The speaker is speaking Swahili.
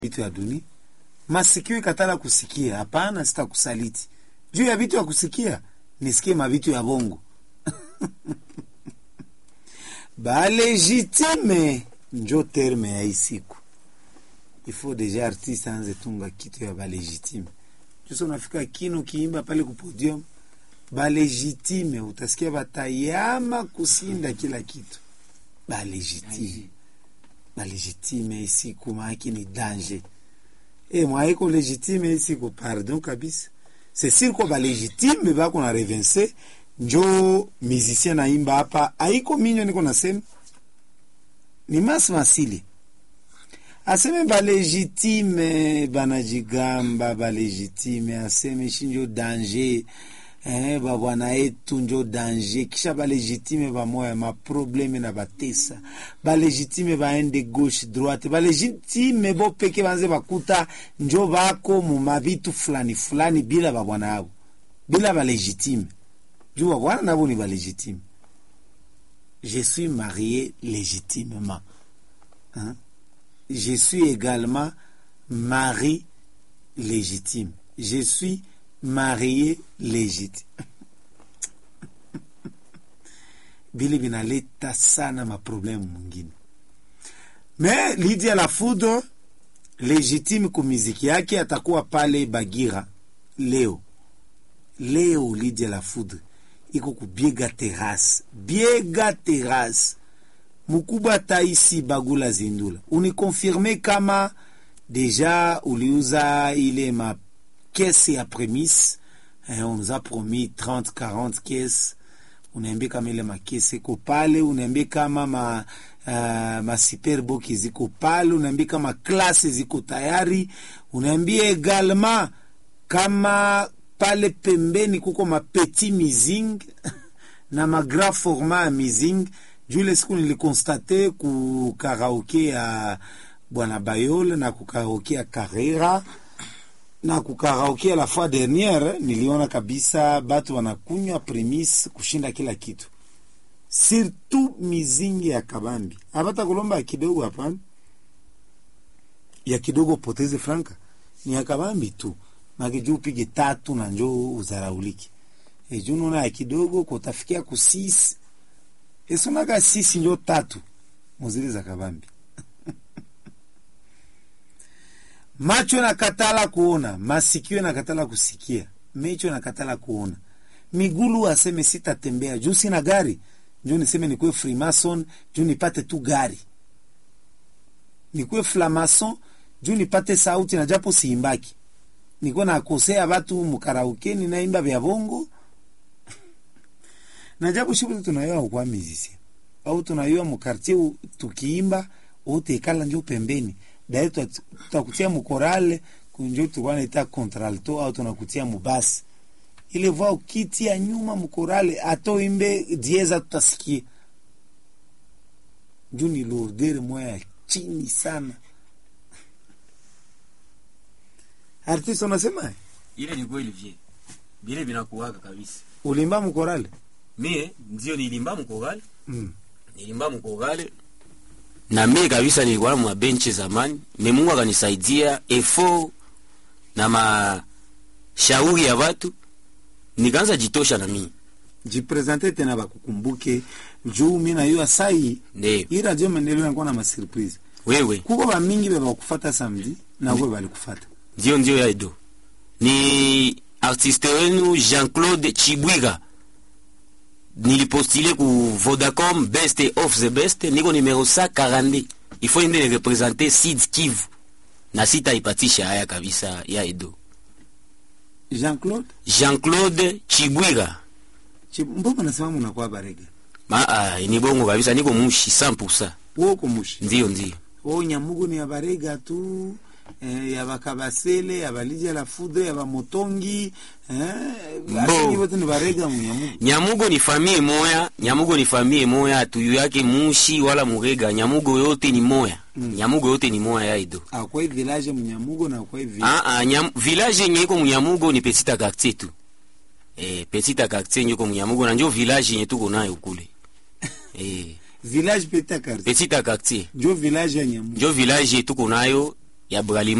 vitu ya dunia. Masikio ikatala kusikia, hapana sitakusaliti. Juu ya vitu ya kusikia, nisikie mavitu ya bongo. Ba legitime njo terme ya isiku. Il faut déjà artiste anze tunga kitu ya ba legitime. Juso unafika kino kiimba pale ku podium, ba legitime utasikia batayama kusinda kila kitu. Ba legitime. Ba legitime isiku maaki ni danger. Mwaiko legitime isiku pardon kabisa. C'est sûr ko ba legitime ba kuna revense njo musicien na imba hapa haiko minyo niko nasema ni masili aseme ba legitime banajigamba ba legitime aseme shinjo danger ba bwana etu njo danger kisha ba legitime ba moya ma probleme na batesa ba legitime baende gauche droite ba legitime bo peke banze bakuta njo bako mu mabitu fulani bila ba bwana abo bila ba legitime jua wana nabo ni ba légitime. Je suis marié légitimement. Hein? Je suis également mari légitime. Je suis marié légitime. Bili binaleta sana ma problème mwingine. Mais Lydia La Foudre légitime kwa muziki yake atakuwa pale Bagira leo Lydia La Foudre iko kubiega terrasse Mukuba Taisi Bagula Zindula. Unikonfirme kama deja uliuza ile ma caisse ya prémisse, on nous a promis 30-40 caisses. Unaambia kama ile ma caisse iko pale, unaambia kama ma superbook ziko pale, unaambia kama classe ziko tayari, unaambia également kama pale pembeni kuko ma petit missing na ma grand format missing. Jule siku nilikonstate ku karaoke ya Bwana Bayol na ku karaoke ya Carrera na ku karaoke ya la fois dernière niliona kabisa batu wanakunywa premise kushinda kila kitu. Surtout missing ya kabambi. Abata kulomba ya kidogo hapana. Ya kidogo poteze franka. Ni ya kabambi tu. Magiju upige 3 na njoo uzarauliki. Juno na kidogo kutafikia ku 6. Esonaga 6 njoo 3 muzili za kabambi. Macho na katala kuona, masikio na katala kusikia, mecho na katala kuona. Migulu aseme sitatembea, juu sina gari. Njoo niseme nikuwe Freemason, juu nipate tu gari. Nikuwe Flamason, juu nipate sauti na japo siimbaki. Niko na kosea watu mukaraoke ni naimba vya bongo. Na japo shughuli tunayoa kwa muziki. Au tunayoa mukartie tukiimba wote kala ndio pembeni. Dae tutakutia mukorale kunjo tukwana ita contralto au tunakutia mubasi. Ile voix kiti ya nyuma mukorale ato imbe dieza tutasikia. Juni lourdeur moya chini sana. Artiste unasema? Ile ni kweli vie. Bile binakuwaka kabisa. Ulimba mkorale? Mie ndio nilimba mkorale. Nilimba mkorale. Na mie kabisa nilikuwa mwa benchi zamani. Mungu akanisaidia effort na mashauri ya watu. Nikaanza jitosha na mimi. Jipresente tena bakukumbuke juu mimi na yua sai. Hii radio Maendeleo inakuwa na surprise. Wewe. Kuko ba mingi baba kufuata samedi na wewe bali kufuata. Ndio ya Edo. Ni artiste wenu Jean-Claude Chibwiga. Nilipostile ku Vodacom Best of the Best. Niko numero 140. Il faut ende représenter Sid Kivu. Na sita ipatisha haya kabisa ya Edo. Jean-Claude Chibwiga. Mbona nasema mnakuwa barega? Ni bongo kabisa niko mushi 100%. Wewe uko mushi? Ndio. Nyamugo ni ya barega tu. Ya bakabasele, ya Lydia La Foudre, ya Motongi, basi wote ni barega Nyamugo. Nyamugo ni famille moya, tuyu yake mushi wala murega. Nyamugo yote ni moya. Nyamugo yote ni moya ya Edo. Kwa village Nyamugo na kwa village nyeko Nyamugo ni petita quartier tu. Petita quartier nyeko Nyamugo na ndio village nyetuko nayo kule. Village petita quartier. Petita quartier. Ndio village ya Nyamugo. Ndio village tuko nayo ya Bralima